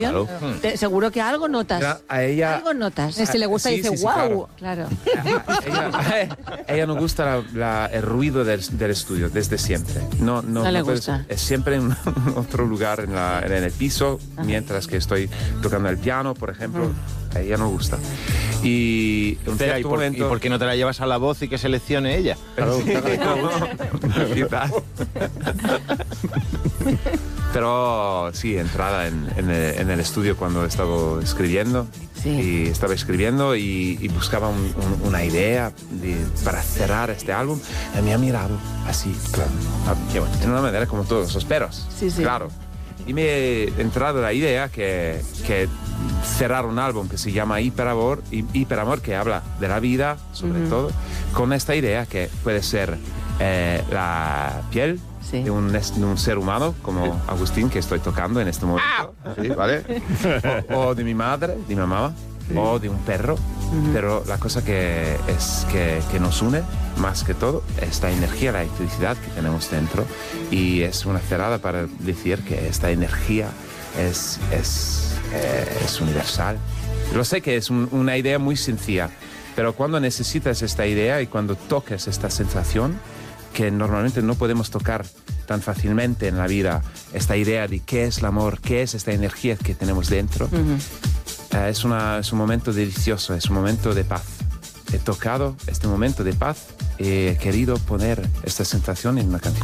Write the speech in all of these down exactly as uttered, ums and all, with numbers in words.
Claro. Te, seguro que algo notas. A ella, algo notas. a, Si le gusta, sí, dice, sí, sí, wow. Claro. claro. A ella, a ella no gusta la, la, el ruido del, del estudio desde siempre. No, no, no, no le puedes, gusta. Es siempre en otro lugar en, la, en el piso, Ajá. mientras que estoy tocando el piano, por ejemplo. Uh-huh. A ella no gusta. Y, un Espera, ¿y, por, momento... ¿y por qué no te la llevas a la voz y que seleccione ella? Claro. Pero sí, entrada en, en, el, en el estudio cuando estaba escribiendo. Sí. Y estaba escribiendo y, y buscaba un, un, una idea de, para cerrar este álbum. Y me ha mirado así, claro, de una manera como todos los perros. Sí, sí. Claro. Y me he entrado la idea que, que cerrar un álbum que se llama Hiperamor, Hiperamor, que habla de la vida, sobre uh-huh. todo, con esta idea que puede ser eh, la piel sí. de, un, de un ser humano, como Agustín, que estoy tocando en este momento. Sí, ¿vale? o, o de mi madre, de mi mamá, sí. o de un perro. Uh-huh. Pero la cosa que, es que, que nos une, más que todo, esta energía, la electricidad que tenemos dentro. Y es una cerrada para decir que esta energía es, es, eh, es universal. Lo sé que es un, una idea muy sencilla, pero cuando necesitas esta idea y cuando toques esta sensación, que normalmente no podemos tocar tan fácilmente en la vida, esta idea de qué es el amor, qué es esta energía que tenemos dentro, uh-huh. eh, es, una, es un momento delicioso, es un momento de paz. He tocado este momento de paz y he querido poner esta sensación en una canción.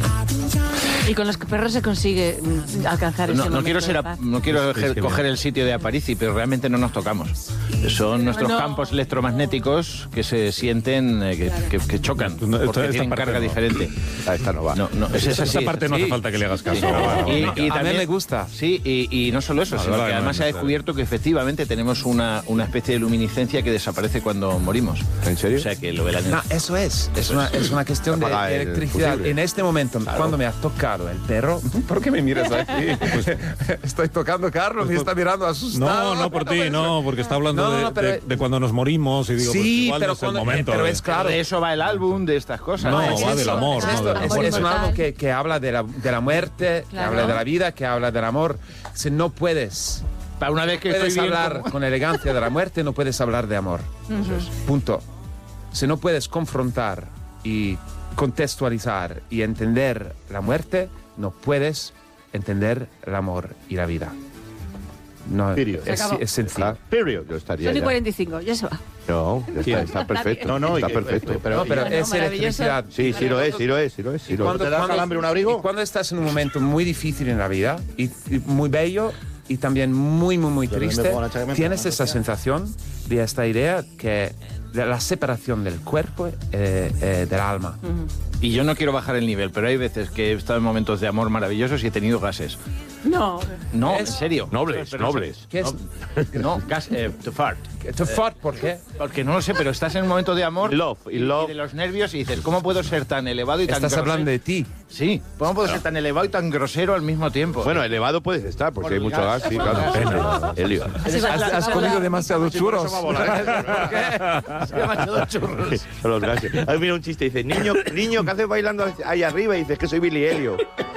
¿Y con los perros se consigue alcanzar no, ese no momento quiero ser a, No quiero sí, sí, coger sí. el sitio de Aparici, pero realmente no nos tocamos. Son nuestros no. campos electromagnéticos que se sienten, eh, que, que, que chocan, no, porque esta, tienen esta carga no. diferente. A esta no va. No, no, es esa, esa sí, parte no sí. hace falta que le hagas caso. Sí. No, y, no, y a también mí me gusta. Sí, y, y no solo eso, no, sino no, que además no, se ha descubierto que efectivamente tenemos una, una especie de luminiscencia que desaparece cuando morimos. ¿En serio? O sea, que lo ve la No, eso es. Es una, es una cuestión de, de electricidad. Posible. En este momento, claro. cuando me ha tocado el perro, ¿por qué me miras aquí? Pues, estoy tocando Carlos pues, y está mirando asustado. No, no por ti, no, porque está hablando no, de, no, pero, de, de cuando nos morimos y digo, sí, pues igual pero no es cuando, el momento. Pero de, es claro. De eso va el álbum, de estas cosas. No, ¿no? va del amor. Es, no, esto, del amor. es, es un álbum que, que habla de la, de la muerte, claro. que habla de la vida, que habla del amor. Si no puedes... Para una vez que puedes estoy hablar como... con elegancia de la muerte, no puedes hablar de amor. Uh-huh. Punto. Si no puedes confrontar y contextualizar y entender la muerte, no puedes entender el amor y la vida. No, es, es sencillo. Period. Yo estaría Son y cuarenta y cinco, ya se va. No, está, está perfecto. No, no, está que, perfecto. Pero, no, pero no, es electricidad. Sí, sí lo es, sí lo es, sí lo es. Sí lo cuando, ¿Te das cuando, hambre un abrigo? Y cuando estás en un momento muy difícil en la vida y, y muy bello y también muy, muy, muy triste, tienes esa sensación de esta idea que de la separación del cuerpo eh, eh, del alma. Uh-huh. Y yo no quiero bajar el nivel, pero hay veces que he estado en momentos de amor maravillosos y he tenido gases. No. No, es en serio. Nobles, pero, nobles. ¿Qué es? No, gas, eh, to fart. To fart, ¿por qué? Porque no lo sé, pero estás en un momento de amor love, y, love. y de los nervios y dices, ¿cómo puedo ser tan elevado y tan Estás grosero? hablando de ti. Sí, ¿cómo puedo ser tan elevado y tan grosero al mismo tiempo? Bueno, elevado puedes estar, porque Por hay mucho gas. gas, sí, claro. Depende. Helio. Has, has comido demasiados churros. ¿Por qué? Demasiados churros. Los gases. Ahí mira un chiste y dice, niño, niño, ¿qué haces bailando ahí arriba? Y dices que soy Billy Helio.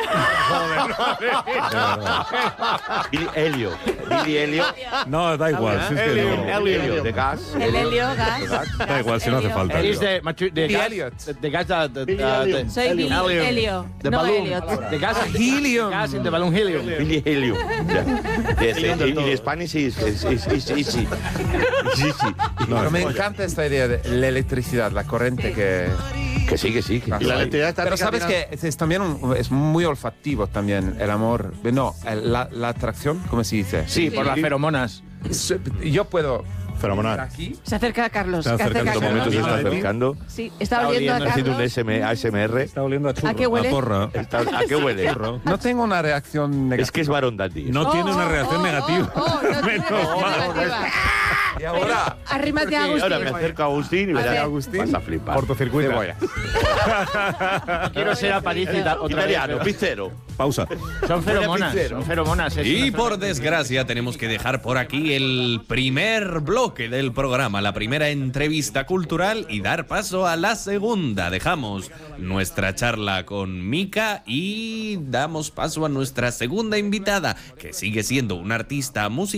Billy Helio. Billy Helio. No, da igual. Si es que Helio, no. Helio, de gas. El helio, gas. Da igual, si no hace falta. Él es de, de gas. Elliot. De gas. De, de, de, Soy Billy Helio. The No balloon. Elliot. The gas. Helium. Gas in the balloon helium. Billy Helio. Yes, in, in Spanish is, is, is, is easy. Easy. Pero me encanta esta idea de la electricidad, la corriente que... Que sí, que sí. Que Claro. y la electricidad está Pero sabes que es, es también un, es muy olfativo también el amor. No, el- la, la atracción, ¿cómo se dice? Sí, por las feromonas. Es- Yo puedo Fenomenal. aquí. Se acerca a Carlos. Se que acerca acerca en a en estos momentos se Carlos. está acercando. Sí, está oliendo a oliendo, Haciendo un Carlos. S M A S M R. Está oliendo a churro. ¿A qué huele? A porra. Está- ¿A qué huele? Churro. No tengo una reacción negativa. Es que es varón dandy. No Oh, tiene una oh, reacción oh, negativa. oh, oh, no tiene Menos reacción mal. negativa. Y ahora, Arrímate a Ahora me Agustín. acerco a Agustín y A ver. verás, Agustín. vas a flipar. Cortocircuito. cebolla. Quiero ser Aparici otra vez. Italiano, pizzero. Pausa. Son feromonas. Pizzero. Son feromonas. es Y una por feromona. desgracia tenemos que dejar por aquí el primer bloque del programa, la primera entrevista cultural y dar paso a la segunda. Dejamos nuestra charla con Mika y damos paso a nuestra segunda invitada, que sigue siendo una artista musical.